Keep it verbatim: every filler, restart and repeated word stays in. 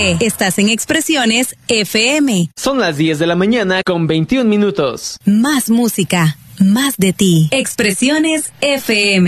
P. Estás en Expresiones F M. Son las diez de la mañana con veintiún minutos. Más música, más de ti. Expresiones F M.